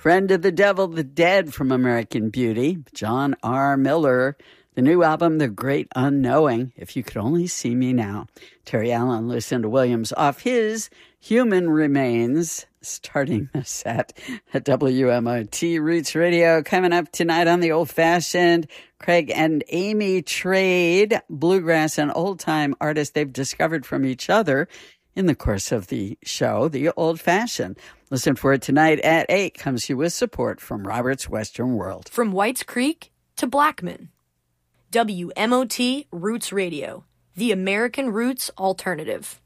Friend of the Devil, The Dead from American Beauty, John R. Miller. The new album, The Great Unknowing, If You Could Only See Me Now. Terry Allen, Lucinda Williams off his Human Remains, starting the set at WMOT Roots Radio. Coming up tonight on The Old Fashioned, Craig and Amy trade bluegrass and old-time artists they've discovered from each other in the course of the show, The Old Fashioned. Listen for it tonight at 8. Comes to you with support from Robert's Western World. From Whites Creek to Blackman. WMOT Roots Radio, the American Roots Alternative.